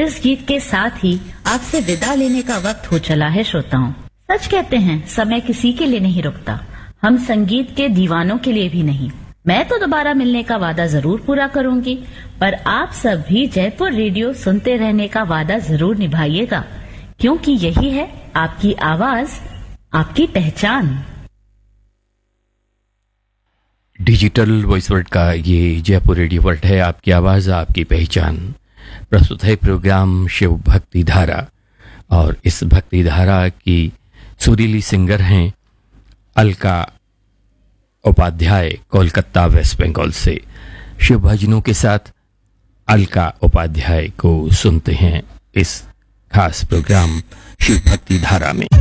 इस गीत के साथ ही आपसे विदा लेने का वक्त हो चला है श्रोताओं। सच कहते हैं, समय किसी के लिए नहीं रुकता, हम संगीत के दीवानों के लिए भी नहीं। मैं तो दोबारा मिलने का वादा जरूर पूरा करूंगी, पर आप सब भी जयपुर रेडियो सुनते रहने का वादा जरूर निभाइएगा, क्योंकि यही है आपकी आवाज, आपकी पहचान। डिजिटल वॉइस वर्ल्ड का ये जयपुर रेडियो वर्ल्ड है, आपकी आवाज आपकी पहचान। प्रस्तुत है प्रोग्राम शिव भक्ति धारा, और इस भक्ति धारा की सुरीली सिंगर हैं अलका उपाध्याय, कोलकाता वेस्ट बंगाल से। शिव भजनों के साथ अलका उपाध्याय को सुनते हैं इस खास प्रोग्राम शिव भक्ति धारा में।